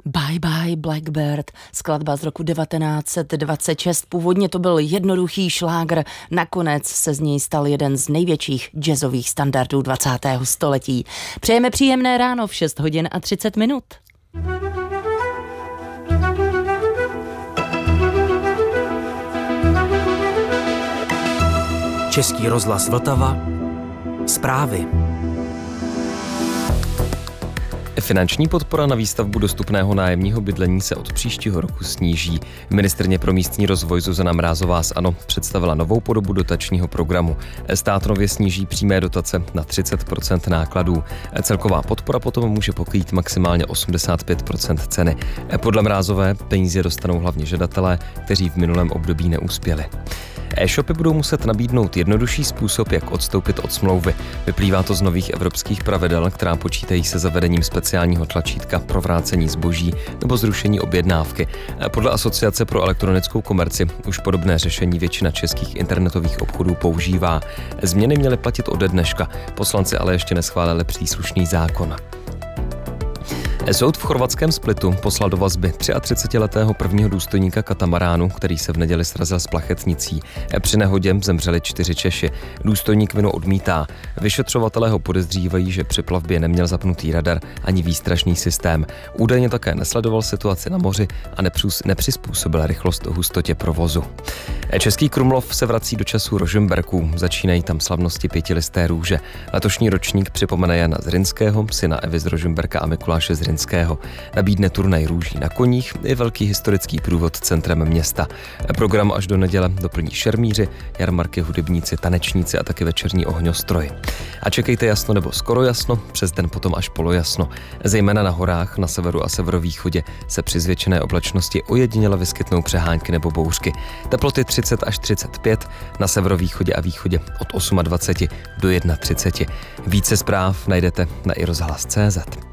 Bye Bye Blackbird, skladba z roku 1926. Původně to byl jednoduchý šlágr, nakonec se z něj stal jeden z největších jazzových standardů 20. století. Přejeme příjemné ráno v 6 hodin a 30 minut. Český rozhlas Vltava. Zprávy. Finanční podpora na výstavbu dostupného nájemního bydlení se od příštího roku sníží. Ministryně pro místní rozvoj Zuzana Mrázová z ANO představila novou podobu dotačního programu. Stát nově sníží přímé dotace na 30% nákladů. Celková podpora potom může pokrýt maximálně 85% ceny. Podle Mrázové peníze dostanou hlavně žadatelé, kteří v minulém období neuspěli. E-shopy budou muset nabídnout jednodušší způsob, jak odstoupit od smlouvy. Vyplývá to z nových evropských pravidel, která počítají se zavedením speciálního tlačítka pro vrácení zboží nebo zrušení objednávky. Podle Asociace pro elektronickou komerci už podobné řešení většina českých internetových obchodů používá. Změny měly platit ode dneška, poslanci ale ještě neschválili příslušný zákon. Soud v chorvatském Splitu poslal do vazby 33letého prvního důstojníka katamaránu, který se v neděli srazil s plachetnicí. Při nehodě zemřeli 4 Češi. Důstojník vinu odmítá. Vyšetřovatelé ho podezřívají, že při plavbě neměl zapnutý radar ani výstražný systém. Údajně také nesledoval situaci na moři a nepřizpůsobil rychlost hustotě provozu. Český Krumlov se vrací do časů Rožmberků. Začínají tam slavnosti 5listé růže. Letošní ročník připomene Jana Zrinského, syna Evy z Rožmberka a Mikuláše Zrinského. Nabídne turnaj růží na koních i velký historický průvod centrem města. Program až do neděle doplní šermíři, jarmarky, hudebníci, tanečníci a taky večerní ohňostroj. A čekejte jasno nebo skoro jasno, přes den potom až polojasno. Zejména na horách, na severu a severovýchodě se při zvětšené oblačnosti ojediněle vyskytnou přehánky nebo bouřky. Teploty 30 až 35, na severovýchodě a východě od 28 do 31. Více zpráv najdete na iRozhlas.cz.